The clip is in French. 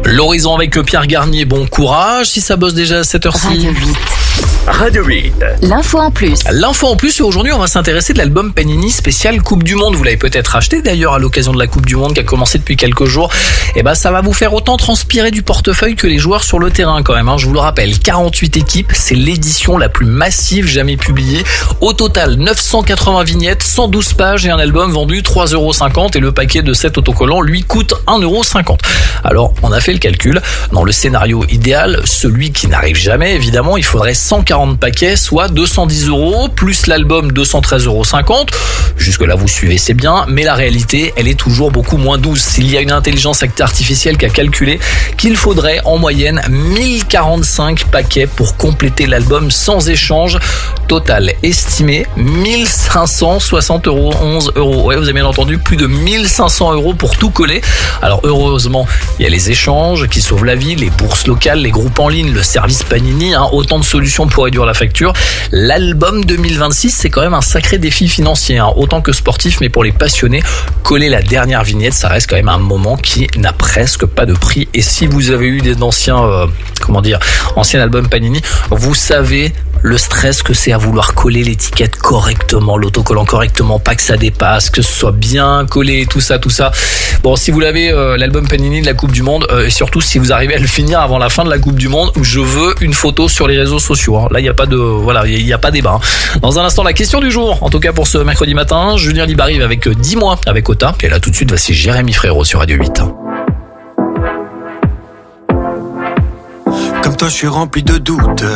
L'horizon avec Pierre Garnier, bon courage si ça bosse déjà à cette heure-ci. Radio 8. Radio 8. L'info en plus. L'info en plus, et aujourd'hui on va s'intéresser de l'album Panini spécial Coupe du Monde. Vous l'avez peut-être acheté d'ailleurs à l'occasion de la Coupe du Monde qui a commencé depuis quelques jours. Et ça va vous faire autant transpirer du portefeuille que les joueurs sur le terrain quand même. Je vous le rappelle, 48 équipes, c'est l'édition la plus massive jamais publiée. Au total, 980 vignettes, 112 pages et un album vendu 3,50 € et le paquet de 7 autocollants lui coûte 1,50 €. Alors on a fait le calcul. Dans le scénario idéal, celui qui n'arrive jamais évidemment, il faudrait 140 paquets, soit 210 € plus l'album 213,50 €. Jusque là vous suivez, c'est bien, mais la réalité elle est toujours beaucoup moins douce. Il y a une intelligence artificielle qui a calculé qu'il faudrait en moyenne 1045 paquets pour compléter l'album sans échange. Total estimé 1571 €. Ouais, vous avez bien entendu, plus de 1500 € pour tout coller. Alors heureusement, il y a les échanges qui sauvent la vie, les bourses locales, les groupes en ligne, le service Panini, autant de solutions pour réduire la facture. L'album 2026, c'est quand même un sacré défi financier, autant que sportif, mais pour les passionnés, coller la dernière vignette, ça reste quand même un moment qui n'a presque pas de prix. Et si vous avez eu des anciens albums Panini, vous savez le stress que c'est à vouloir coller l'étiquette correctement, l'autocollant correctement, pas que ça dépasse, que ce soit bien collé, tout ça. Bon, si vous l'avez, l'album Panini de la Coupe du Monde, et surtout si vous arrivez à le finir avant la fin de la Coupe du Monde, je veux une photo sur les réseaux sociaux. Là, il n'y a pas débat. Dans un instant, la question du jour, en tout cas pour ce mercredi matin, Julien Libre arrive avec 10 mois avec Ota. Et là, tout de suite, voici Jérémy Frérot sur Radio 8. Comme toi, je suis rempli de doutes.